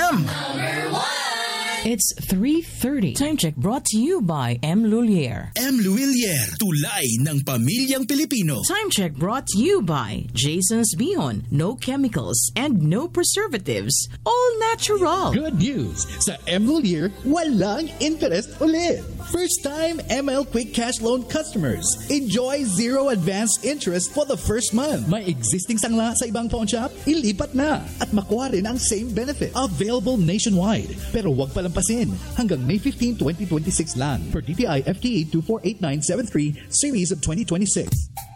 FM. It's 3:30. Time check brought to you by M. Lulier. M. Lulier, tulay ng pamilyang Pilipino. Time check brought to you by Jason's Bihon. No chemicals and no preservatives. All natural. Good news! Sa M. Lulier, walang interest ulit. First-time ML Quick Cash Loan customers. Enjoy zero advance interest for the first month. May existing sangla sa ibang pawn shop? Ilipat na. At makuha rin ang same benefit. Available nationwide. Pero wag palampasin. Hanggang May 15, 2026 lang. Per DTI FTA 248973, Series of 2026.